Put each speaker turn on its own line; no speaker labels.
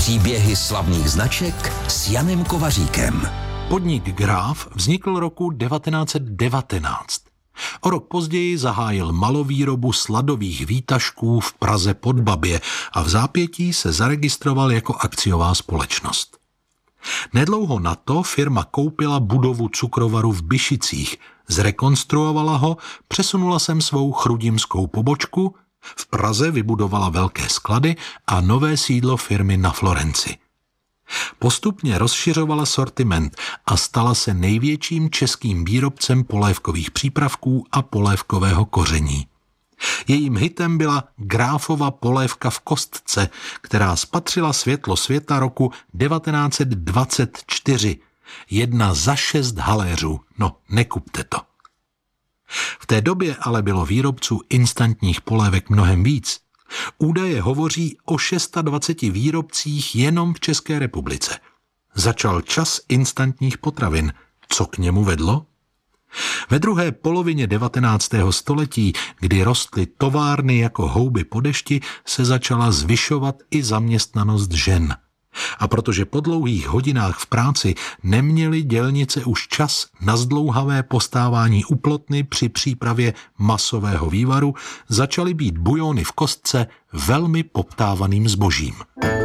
Příběhy slavných značek s Janem Kovaříkem.
Podnik Graf vznikl roku 1919. O rok později zahájil malovýrobu sladových výtažků v Praze pod Babě a v zápětí se zaregistroval jako akciová společnost. Nedlouho na to firma koupila budovu cukrovaru v Byšicích, zrekonstruovala ho, přesunula sem svou chrudimskou pobočku, v Praze vybudovala velké sklady a nové sídlo firmy na Florenci. Postupně rozšiřovala sortiment a stala se největším českým výrobcem polévkových přípravků a polévkového koření. Jejím hitem byla Grafova polévka v kostce, která spatřila světlo světa roku 1924. 1 za 6 haléřů. No, nekupte to. V té době ale bylo výrobců instantních polévek mnohem víc. Údaje hovoří o 26 výrobcích jenom v České republice. Začal čas instantních potravin. Co k němu vedlo? Ve druhé polovině 19. století, kdy rostly továrny jako houby po dešti, se začala zvyšovat i zaměstnanost žen. A protože po dlouhých hodinách v práci neměly dělnice už čas na zdlouhavé postávání u plotny při přípravě masového vývaru, začaly být bujony v kostce velmi poptávaným zbožím.